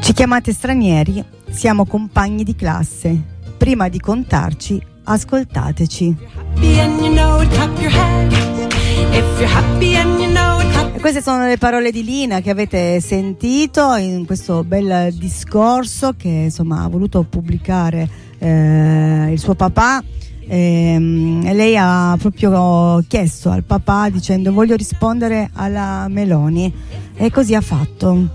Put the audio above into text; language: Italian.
Ci chiamate stranieri, siamo compagni di classe. Prima di contarci, ascoltateci. E queste sono le parole di Lina che avete sentito in questo bel discorso che insomma ha voluto pubblicare il suo papà. E lei ha proprio chiesto al papà dicendo: voglio rispondere alla Meloni, e così ha fatto.